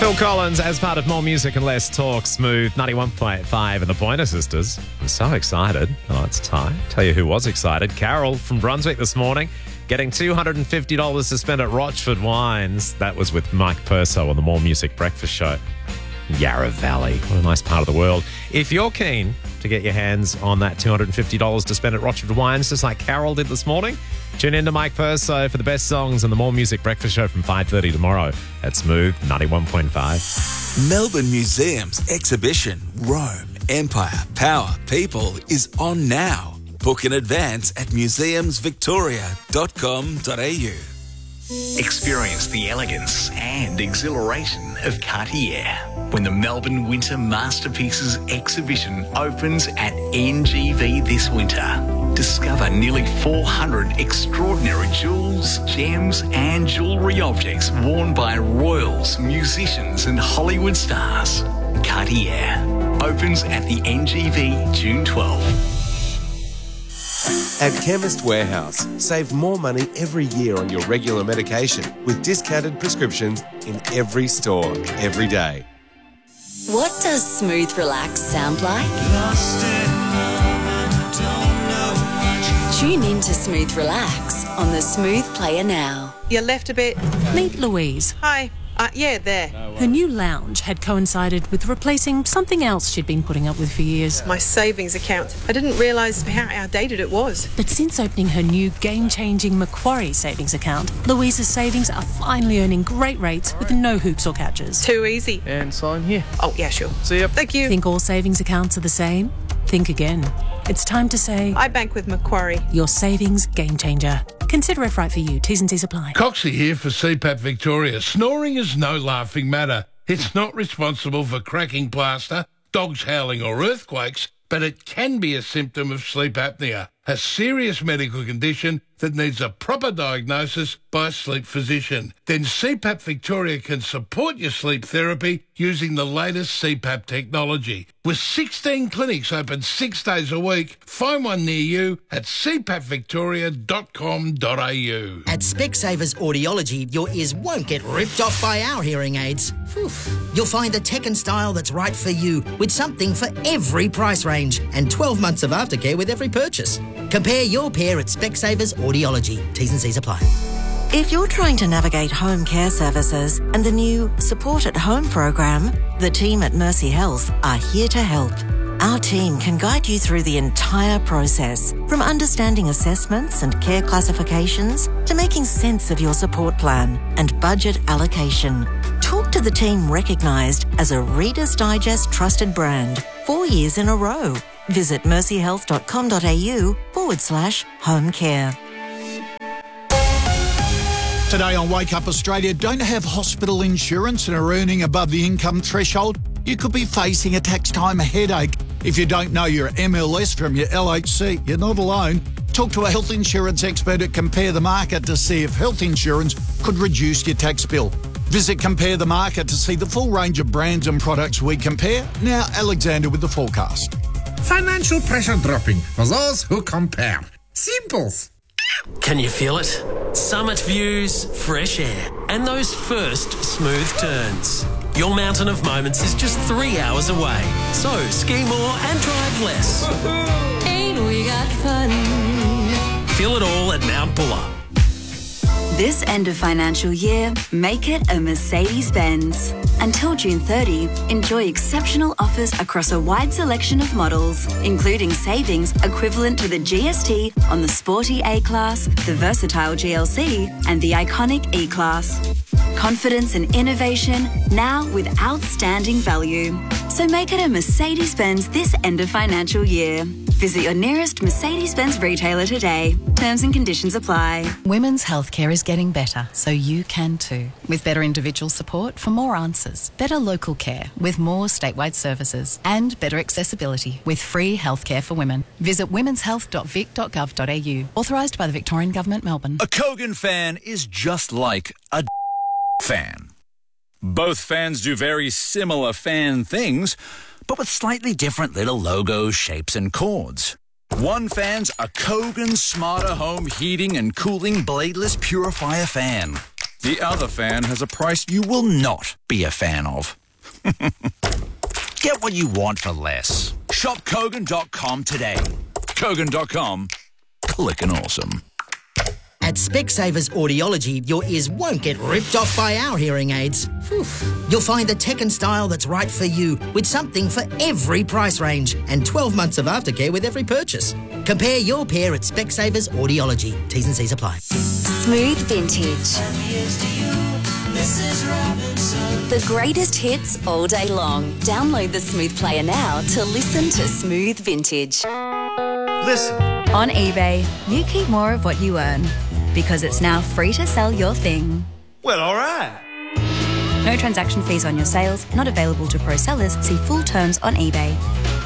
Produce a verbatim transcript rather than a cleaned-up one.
Phil Collins as part of More Music and Less Talk. Smooth ninety-one point five and the Pointer Sisters. I'm so excited. Oh, it's Ty. Tell you who was excited. Carol from Brunswick this morning, getting two hundred fifty dollars to spend at Rochford Wines. That was with Mike Perso on the More Music Breakfast Show. Yarra Valley. What a nice part of the world. If you're keen to get your hands on that two hundred fifty dollars to spend at Rochford Wines, just like Carol did this morning, tune in to Mike Perso for the best songs and the More Music Breakfast Show from five thirty tomorrow at Smooth ninety-one point five. Melbourne Museum's exhibition, Rome, Empire, Power, People is on now. Book in advance at museums victoria dot com dot a u. Experience the elegance and exhilaration of Cartier when the Melbourne Winter Masterpieces exhibition opens at N G V this winter. Discover nearly four hundred extraordinary jewels, gems and jewellery objects worn by royals, musicians and Hollywood stars. Cartier opens at the N G V June twelfth. At Chemist Warehouse, save more money every year on your regular medication with discounted prescriptions in every store, every day. What does Smooth Relax sound like? Tune in to Smooth Relax on the Smooth Player now. You left a bit. Meet Louise. Hi. Uh, yeah, there. Her new lounge had coincided with replacing something else she'd been putting up with for years. My savings account. I didn't realise how outdated it was. But since opening her new game-changing Macquarie savings account, Louise's savings are finally earning great rates with no hoops or catches. Too easy. And sign here. Oh, yeah, sure. See ya. Thank you. Think all savings accounts are the same? Think again. It's time to say... I bank with Macquarie. Your savings game changer. Consider if right for you. T's and C's apply. Coxie here for C PAP Victoria. Snoring is no laughing matter. It's not responsible for cracking plaster, dogs howling or earthquakes, but it can be a symptom of sleep apnea, a serious medical condition that needs a proper diagnosis by a sleep physician. Then C PAP Victoria can support your sleep therapy using the latest C PAP technology. With sixteen clinics open six days a week, find one near you at c pap victoria dot com dot a u. At Specsavers Audiology, your ears won't get ripped off by our hearing aids. Oof. You'll find the tech and style that's right for you, with something for every price range and twelve months of aftercare with every purchase. Compare your pair at Specsavers Audiology. T's and C's apply. If you're trying to navigate home care services and the new Support at Home program, the team at Mercy Health are here to help. Our team can guide you through the entire process, from understanding assessments and care classifications to making sense of your support plan and budget allocation. Talk to the team recognised as a Reader's Digest trusted brand four years in a row. Visit mercyhealth dot com dot a u forward slash home care. Today on Wake Up Australia, don't have hospital insurance and are earning above the income threshold? You could be facing a tax time headache. If you don't know your M L S from your L H C, you're not alone. Talk to a health insurance expert at Compare the Market to see if health insurance could reduce your tax bill. Visit Compare the Market to see the full range of brands and products we compare. Now, Alexander with the forecast. Financial pressure dropping for those who compare. Simples. Can you feel it? Summit views, fresh air, and those first smooth turns. Your mountain of moments is just three hours away. So ski more and drive less. Ain't we got fun? Feel it all at Mount Buller. This end of financial year, make it a Mercedes-Benz. Until June thirtieth, enjoy exceptional offers across a wide selection of models, including savings equivalent to the G S T on the sporty A-Class, the versatile G L C, and the iconic E-Class. Confidence and innovation, now with outstanding value. So make it a Mercedes-Benz this end of financial year. Visit your nearest Mercedes-Benz retailer today. Terms and conditions apply. Women's healthcare is getting better, so you can too. With better individual support for more answers, better local care with more statewide services, and better accessibility with free healthcare for women. Visit womens health dot vic dot gov dot a u. Authorised by the Victorian Government, Melbourne. A Kogan fan is just like a fan. Both fans do very similar fan things, but with slightly different little logos, shapes and chords. One fan's a Kogan Smarter Home Heating and Cooling Bladeless Purifier fan. The other fan has a price you will not be a fan of. Get what you want for less. Shop Kogan dot com today. Kogan dot com. Clickin' awesome. At Specsavers Audiology, your ears won't get ripped off by our hearing aids. Whew. You'll find the tech and style that's right for you, with something for every price range and twelve months of aftercare with every purchase. Compare your pair at Specsavers Audiology. T's and C's apply. Smooth Vintage. The greatest hits all day long. Download the Smooth Player now to listen to Smooth Vintage. Listen. On eBay, you keep more of what you earn because it's now free to sell your thing. Well, all right. No transaction fees on your sales, not available to pro sellers. See full terms on eBay.